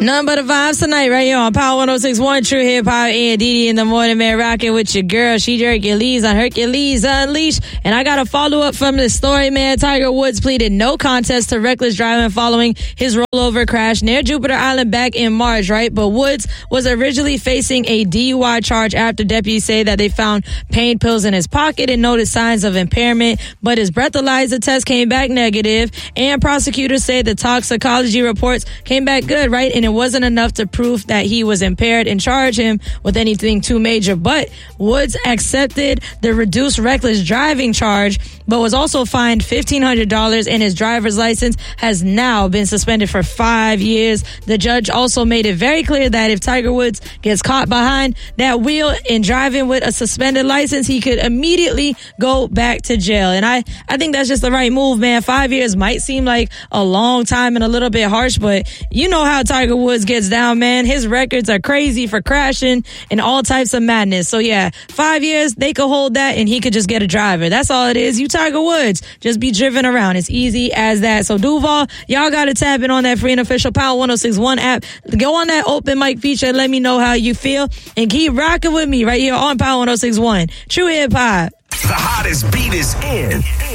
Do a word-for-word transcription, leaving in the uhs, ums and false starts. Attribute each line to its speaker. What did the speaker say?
Speaker 1: None but the vibes tonight right here on Power one oh six point one True Hip Hop and Didi in the morning, man. Rocking with your girl. She Hercules on Hercules Unleashed. And I got a follow up from this story, man. Tiger Woods pleaded no contest to reckless driving following his rollover crash near Jupiter Island back in March, right? But Woods was originally facing a D U I charge after deputies say that they found pain pills in his pocket and noticed signs of impairment. But his breathalyzer test came back negative, and prosecutors say the toxicology reports came back good, right? And it wasn't enough to prove that he was impaired and charge him with anything too major. But Woods accepted the reduced reckless driving charge, but was also fined fifteen hundred dollars, and his driver's license has now been suspended for five years. The judge also made it very clear that if Tiger Woods gets caught behind that wheel and driving with a suspended license, he could immediately go back to jail. And I, I think that's just the right move, man. Five years might seem like a long time and a little bit harsh, but you know how Tiger Woods gets down, man. His records are crazy for crashing and all types of madness. So yeah, five years, they could hold that and he could just get a driver. That's all it is. You Tiger Woods, just be driven around. It's easy as that. So Duval, y'all got to tap in on that free and official Power one oh six point one app. Go on that open mic feature and let me know how you feel, and keep rocking with me right here on Power one oh six point one True Hip Hop.
Speaker 2: The hottest beat is in.